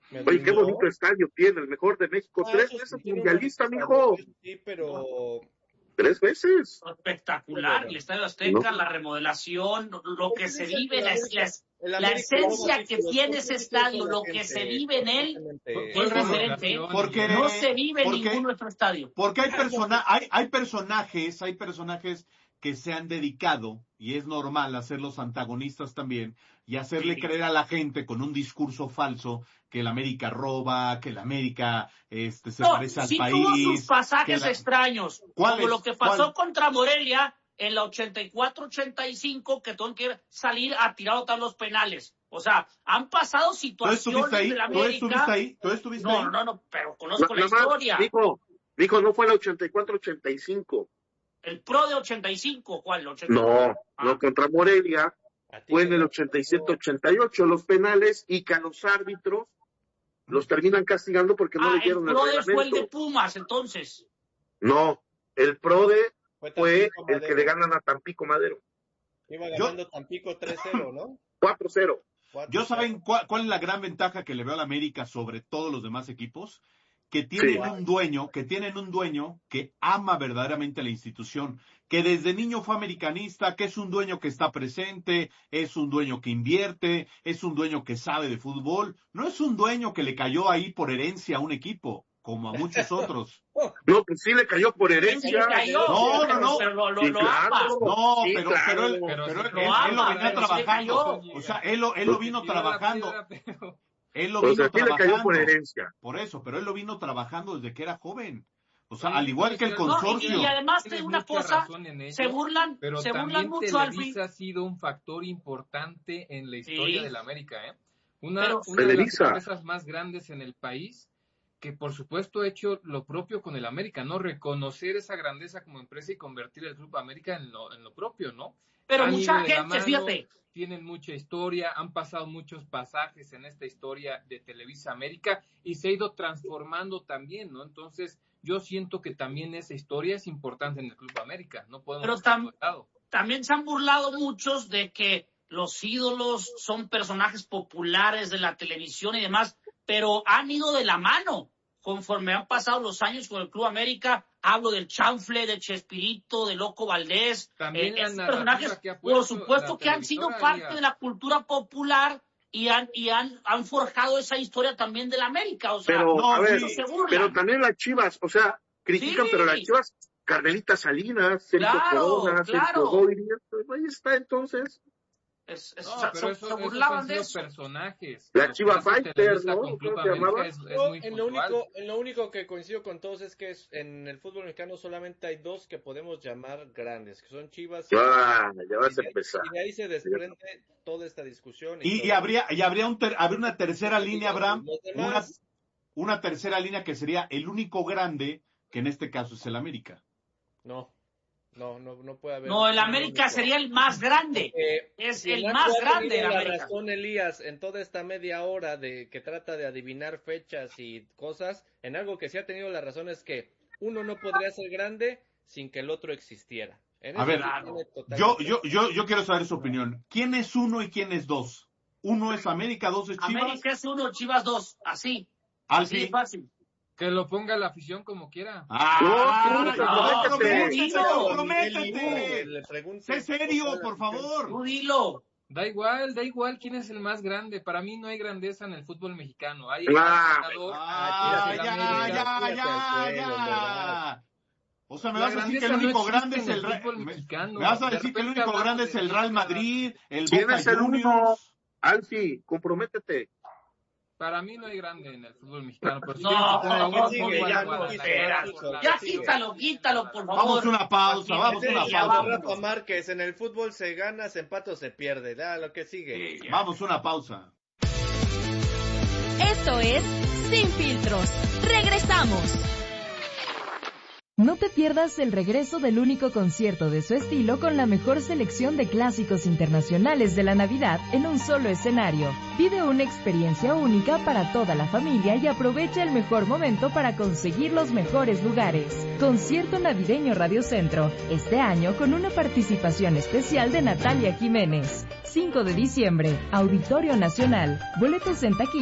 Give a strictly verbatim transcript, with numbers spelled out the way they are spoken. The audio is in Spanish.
Oye, qué bonito estadio tiene, el mejor de México, ah, tres veces sí, mundialista, mijo. Sí, pero... Tres veces. Espectacular, bueno, el Estadio Azteca, no. La remodelación, lo que se vive, la, la, la esencia que tiene ese estadio, lo que se vive en él, es diferente. Porque no se vive en ningún otro estadio. Porque hay, persona, hay, hay personajes, hay personajes que se han dedicado, y es normal hacer los antagonistas también, y hacerle sí. creer a la gente con un discurso falso que el América roba, que el América este, se no, parece al sí país. Tuvo sus pasajes la... extraños, como es? lo que pasó ¿Cuál? contra Morelia en la ochenta y cuatro ochenta y cinco, que tuvieron que salir a tirar otra los penales. O sea, han pasado situaciones de la América. ¿Tú estuviste ahí? ¿Tú estuviste no, ahí? no, no, pero conozco no, la historia. Dijo, dijo, no fue la ochenta y cuatro ochenta y cinco. El Pro de ochenta y cinco, ¿cuál? ochenta y cinco? No, ah. no, contra Morelia. Fue en el ochenta y siete ochenta y ocho los penales y que a los árbitros los terminan castigando porque no ah, le dieron el el reglamento. Pro fue el de Pumas, entonces. No, el Pro de fue, fue el que le ganan a Tampico Madero. Iba ganando Yo... Tampico tres cero, ¿no? cuatro cero. ¿Yo saben cuál, cuál es la gran ventaja que le veo a la América sobre todos los demás equipos? Que tienen sí. un dueño, que tienen un dueño que ama verdaderamente la institución, que desde niño fue americanista, que es un dueño que está presente, es un dueño que invierte, es un dueño que sabe de fútbol, no es un dueño que le cayó ahí por herencia a un equipo, como a muchos otros. No, pues sí le cayó por herencia. Sí cayó, no, no, no. Pero lo, sí, lo claro. ama. No, sí, pero, claro. pero, él, pero, pero él, él, ama, él lo venía trabajando. O sea, él lo, él lo vino trabajando. Él lo vino o sea, trabajando. Le cayó por herencia. Por eso, pero él lo vino trabajando desde que era joven. O sea, sí, al igual que el consorcio. No, y, y además de una cosa, se burlan, pero se burlan mucho, Televisa ha sido un factor importante en la historia sí. de la América, ¿eh? Una, pero, una de las empresas más grandes en el país, que por supuesto ha hecho lo propio con el América, ¿no? Reconocer esa grandeza como empresa y convertir el Grupo América en lo, en lo propio, ¿no? Pero han mucha gente, fíjate. Tienen mucha historia, han pasado muchos pasajes en esta historia de Televisa América y se ha ido transformando también, ¿no? Entonces, yo siento que también esa historia es importante en el Club América, no podemos Pero tam- también se han burlado muchos de que los ídolos son personajes populares de la televisión y demás, pero han ido de la mano conforme han pasado los años con el Club América. Hablo del Chanfle, de Chespirito, de Loco Valdés. También eh, esos personajes, por supuesto que han sido parte ya. de la cultura popular y han y han, han forjado esa historia también de la América. O sea, pero, no, a ver, se burlan. Pero también las Chivas, o sea, critican, sí. pero las Chivas, Carmelita Salinas, Sergio claro, Corona, claro. Sergio Goyri, pues ahí está entonces. Es, es, no, o sea, pero se, eso, se burlaban esos de han eso. sido personajes. La Chiva Fighter, ¿no? Club América es, es no, muy en, lo único, en lo único que coincido con todos es que es, en el fútbol mexicano solamente hay dos que podemos llamar grandes, que son Chivas. Ah, y, ya vas y a empezar. Y de ahí se desprende toda esta discusión. Y, y, y habría, y habría, un ter, habría una tercera línea, Abraham, una, una tercera línea que sería el único grande, que en este caso es el América. No. No, no, no puede haber. No, el América sería el más grande. Eh, es si el más grande de la América. Razón, Elías, en toda esta media hora de que trata de adivinar fechas y cosas, en algo que sí ha tenido la razón es que uno no podría ser grande sin que el otro existiera. En A ver, yo, yo, yo, yo quiero saber su opinión. ¿Quién es uno y quién es dos? Uno es América, dos es Chivas. América es uno, Chivas dos, así. Así es fácil. Que lo ponga la afición como quiera. ¡Ah! No, ¡Comprométete! ¡Sé serio, por favor! Tú dilo. Da igual, da igual quién es el más grande. Para mí no hay grandeza en el fútbol mexicano. Hay ah, ah, ya, ya, ya, ya. O sea, me vas a decir que el único grande es el Real mexicano. Me vas a decir que el único grande es el Real Madrid, el ¿Quién Boca es el único? Juniors. Alfi, comprométete. Para mí no hay grande en el fútbol mexicano. Pero si no, no, no, ya, no, ya quítalo, quítalo, por favor. Vamos una pausa, vamos una pausa. Rafa Márquez, en el fútbol se gana, se empata o se pierde. Da lo que sigue. Sí, vamos una pausa. Esto es Sin Filtros. Regresamos. No te pierdas el regreso del único concierto de su estilo con la mejor selección de clásicos internacionales de la Navidad en un solo escenario. Vive una experiencia única para toda la familia y aprovecha el mejor momento para conseguir los mejores lugares. Concierto Navideño Radio Centro, este año con una participación especial de Natalia Jiménez. cinco de diciembre, Auditorio Nacional. Boletos en taquilla.